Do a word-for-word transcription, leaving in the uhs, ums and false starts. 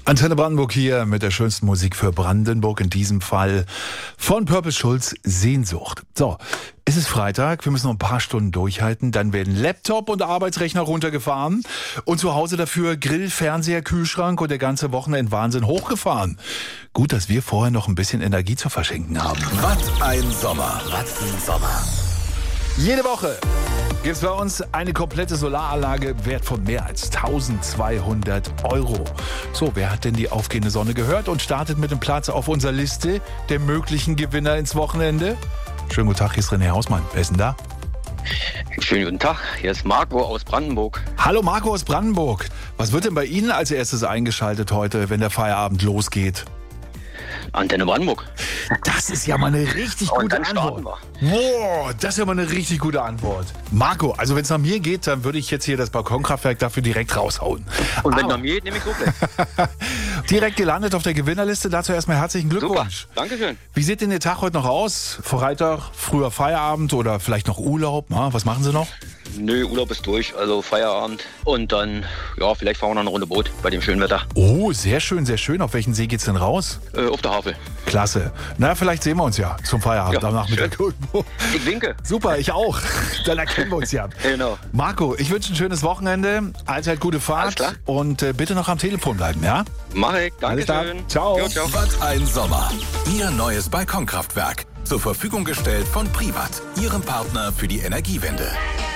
Antenne Brandenburg hier mit der schönsten Musik für Brandenburg, in diesem Fall von Purple Schulz, Sehnsucht. So, es ist Freitag, wir müssen noch ein paar Stunden durchhalten, dann werden Laptop und Arbeitsrechner runtergefahren und zu Hause dafür Grill, Fernseher, Kühlschrank und der ganze Wochenendwahnsinn hochgefahren. Gut, dass wir vorher noch ein bisschen Energie zu verschenken haben. Was ein Sommer, was ein Sommer. Jede Woche gibt es bei uns eine komplette Solaranlage wert von mehr als tausendzweihundert Euro. So, wer hat denn die aufgehende Sonne gehört und startet mit dem Platz auf unserer Liste der möglichen Gewinner ins Wochenende? Schönen guten Tag, hier ist René Hausmann. Wer ist denn da? Schönen guten Tag, hier ist Marco aus Brandenburg. Hallo Marco aus Brandenburg. Was wird denn bei Ihnen als erstes eingeschaltet heute, wenn der Feierabend losgeht? Antenne Brandenburg. Das ist ja mal eine richtig Und gute dann starten Antwort. Wow, das ist ja mal eine richtig gute Antwort. Marco, also wenn es nach mir geht, dann würde ich jetzt hier das Balkonkraftwerk dafür direkt raushauen. Und wenn Aber nach mir geht, nehme ich so gleich. direkt gelandet auf der Gewinnerliste. Dazu erstmal herzlichen Glückwunsch. Super, Dankeschön. Wie sieht denn Ihr Tag heute noch aus? Freitag, früher Feierabend oder vielleicht noch Urlaub? Na, was machen Sie noch? Nö, Urlaub ist durch, also Feierabend. Und dann, ja, vielleicht fahren wir noch eine Runde Boot bei dem schönen Wetter. Oh, sehr schön, sehr schön. Auf welchen See geht's denn raus? Äh, auf der Havel. Klasse. Na, vielleicht sehen wir uns ja zum Feierabend Ja, am Nachmittag. Ich winke. Super, ich auch. Dann erkennen wir uns ja. Genau. Marco, ich wünsche ein schönes Wochenende. Allzeit gute Fahrt. Alles klar. Und äh, bitte noch am Telefon bleiben, ja? Mach ich. Alles klar. Dankeschön. Ciao. Jo, ciao. Was ein Sommer. Ihr neues Balkonkraftwerk. Zur Verfügung gestellt von Privat, Ihrem Partner für die Energiewende.